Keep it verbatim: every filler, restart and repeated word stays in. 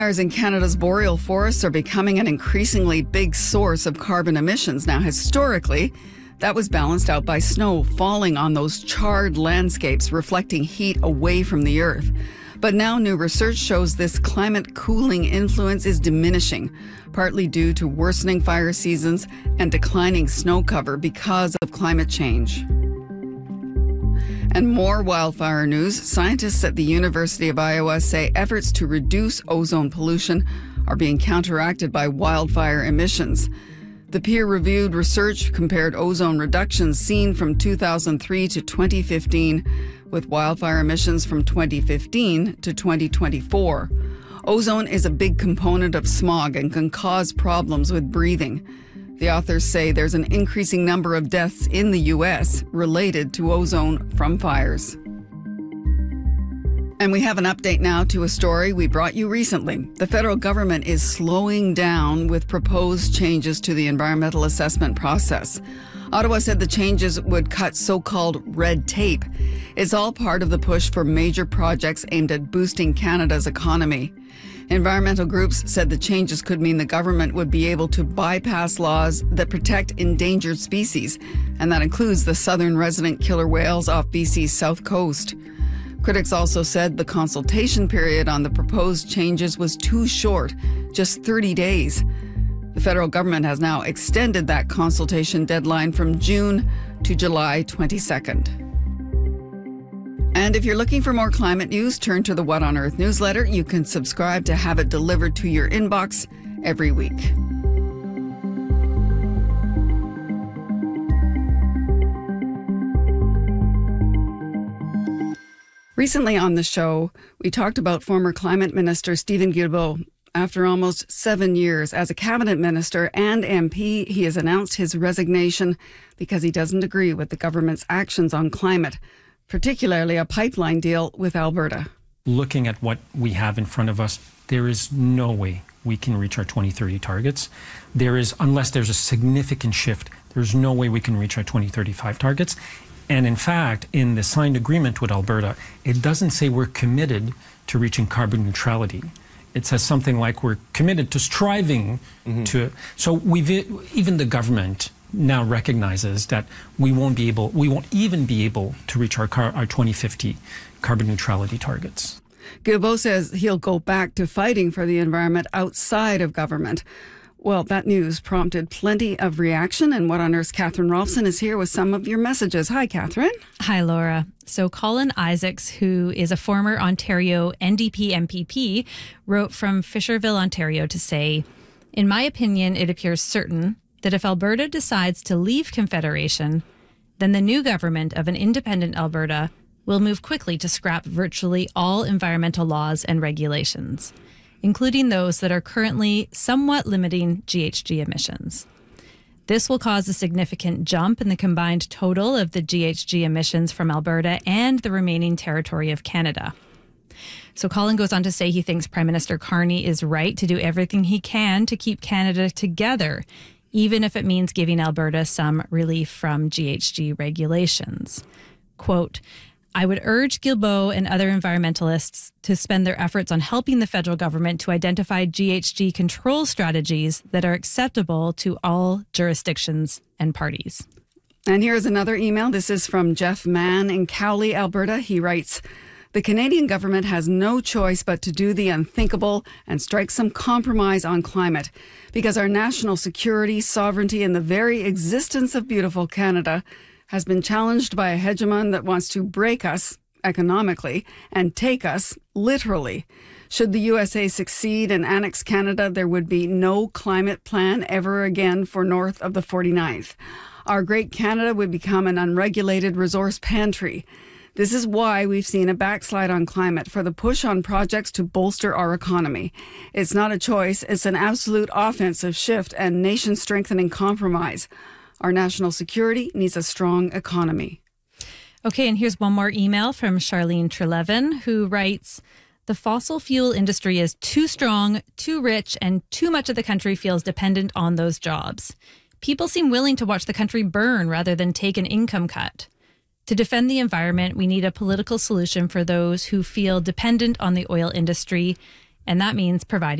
Fires in Canada's boreal forests are becoming an increasingly big source of carbon emissions. Now, historically, that was balanced out by snow falling on those charred landscapes, reflecting heat away from the earth. But now new research shows this climate cooling influence is diminishing, partly due to worsening fire seasons and declining snow cover because of climate change. And more wildfire news. Scientists at the University of Iowa say efforts to reduce ozone pollution are being counteracted by wildfire emissions. The peer-reviewed research compared ozone reductions seen from two thousand three to twenty fifteen with wildfire emissions from twenty fifteen to twenty twenty-four. Ozone is a big component of smog and can cause problems with breathing. The authors say there's an increasing number of deaths in the U S related to ozone from fires. And we have an update now to a story we brought you recently. The federal government is slowing down with proposed changes to the environmental assessment process. Ottawa said the changes would cut so-called red tape. It's all part of the push for major projects aimed at boosting Canada's economy. Environmental groups said the changes could mean the government would be able to bypass laws that protect endangered species, and that includes the southern resident killer whales off B C's south coast. Critics also said the consultation period on the proposed changes was too short, just thirty days. The federal government has now extended that consultation deadline from June to July twenty-second. And if you're looking for more climate news, turn to the What on Earth newsletter. You can subscribe to have it delivered to your inbox every week. Recently on the show, we talked about former Climate Minister Steven Guilbeault. After almost seven years as a cabinet minister and M P, he has announced his resignation because he doesn't agree with the government's actions on climate, particularly a pipeline deal with Alberta. Looking at what we have in front of us, there is no way we can reach our twenty thirty targets. There is, unless there's a significant shift, there's no way we can reach our twenty thirty-five targets. And in fact, in the signed agreement with Alberta, it doesn't say we're committed to reaching carbon neutrality. It says something like we're committed to striving mm-hmm. to. So we've even the government now recognizes that we won't be able, we won't even be able to reach our car, our twenty fifty carbon neutrality targets. Guilbeault says he'll go back to fighting for the environment outside of government. Well, that news prompted plenty of reaction, and What on Earth's Catherine Rolfson is here with some of your messages. Hi, Catherine. Hi, Laura. So Colin Isaacs, who is a former Ontario N D P M P P, wrote from Fisherville, Ontario to say, "In my opinion, it appears certain that if Alberta decides to leave Confederation, then the new government of an independent Alberta will move quickly to scrap virtually all environmental laws and regulations, including those that are currently somewhat limiting G H G emissions. This will cause a significant jump in the combined total of the G H G emissions from Alberta and the remaining territory of Canada." So Colin goes on to say he thinks Prime Minister Carney is right to do everything he can to keep Canada together, even if it means giving Alberta some relief from G H G regulations. Quote, "I would urge Guilbeault and other environmentalists to spend their efforts on helping the federal government to identify G H G control strategies that are acceptable to all jurisdictions and parties." And here's another email. This is from Jeff Mann in Cowley, Alberta. He writes, "The Canadian government has no choice but to do the unthinkable and strike some compromise on climate, because our national security, sovereignty, and the very existence of beautiful Canada has been challenged by a hegemon that wants to break us economically and take us literally. Should the U S A succeed and annex Canada, there would be no climate plan ever again for north of the forty-ninth. Our great Canada would become an unregulated resource pantry. This is why we've seen a backslide on climate, for the push on projects to bolster our economy. It's not a choice, it's an absolute offensive shift and nation-strengthening compromise. Our national security needs a strong economy." Okay, and here's one more email from Charlene Trelevin, who writes, "The fossil fuel industry is too strong, too rich, and too much of the country feels dependent on those jobs. People seem willing to watch the country burn rather than take an income cut. To defend the environment, we need a political solution for those who feel dependent on the oil industry And that means providing